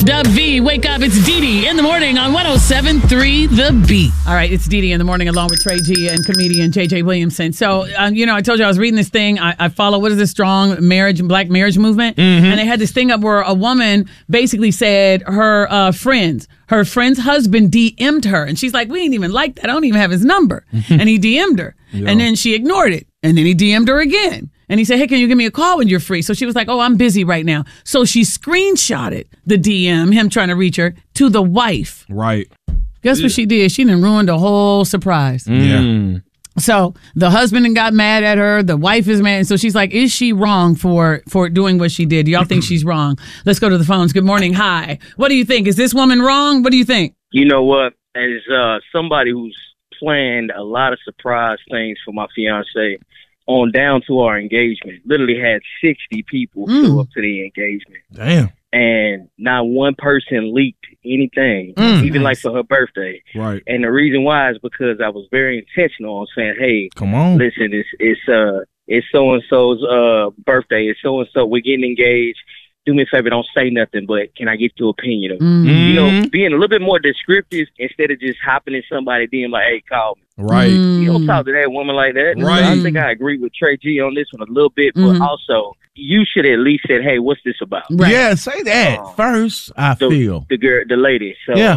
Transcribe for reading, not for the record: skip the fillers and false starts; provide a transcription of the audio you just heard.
Dub V, wake up. It's Dee Dee in the morning on 107.3 The Beat. All right, it's Dee Dee in the morning along with Trey G and comedian JJ Williamson. So, I told you I was reading this thing. I follow, what is this, strong marriage, black marriage movement? Mm-hmm. And they had this thing up where a woman basically said her friend's husband DM'd her. And she's like, we ain't even like that. I don't even have his number. And he DM'd her. Yo. And then she ignored it. And then he DM'd her again. And he said, hey, can you give me a call when you're free? So she was like, oh, I'm busy right now. So she screenshotted the DM, him trying to reach her, to the wife. Right. Guess what she did? She done ruined the whole surprise. Yeah. So the husband got mad at her. The wife is mad. And so she's like, is she wrong for doing what she did? Do y'all think she's wrong? Let's go to the phones. Good morning. Hi. What do you think? Is this woman wrong? What do you think? You know what? As somebody who's planned a lot of surprise things for my fiance, on down to our engagement, literally had 60 people show up to the engagement. Damn. And not one person leaked anything, even like for her birthday. Right. And the reason why is because I was very intentional on saying, hey, come on, listen, it's so-and-so's birthday. It's so-and-so. We're getting engaged. Do me a favor, don't say nothing, but can I get your opinion? Being a little bit more descriptive instead of just hopping in somebody's DM like, hey, call me. Right. You don't talk to that woman like that. Right. I think I agree with Trey G on this one a little bit, but also you should at least said, hey, what's this about? Right. Yeah, say that first, I feel. The lady. So, yeah.